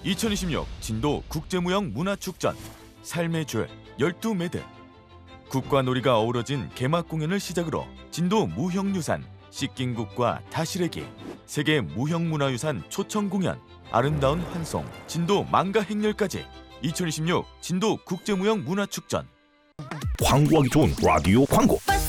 2026 진도 국제무형문화축전 삶의 줄 12매듭 국과 놀이가 어우러진 개막 공연을 시작으로 진도 무형유산 씻긴국과 다시래기 세계 무형문화유산 초청 공연 아름다운 환송 진도 망가 행렬까지 2026 진도 국제무형문화축전 광고하기 좋은 라디오 광고.